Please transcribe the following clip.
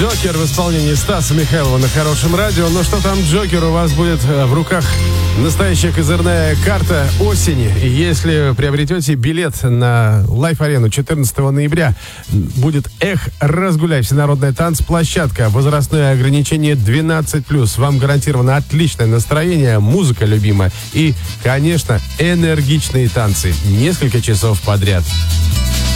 Джокер в исполнении Стаса Михайлова на Хорошем радио. Но что там, Джокер, у вас будет в руках настоящая козырная карта осени. Если приобретете билет на Лайф-арену 14 ноября, будет разгуляй, всенародная танцплощадка, возрастное ограничение 12+. Вам гарантировано отличное настроение, музыка любимая и, конечно, энергичные танцы. Несколько часов подряд.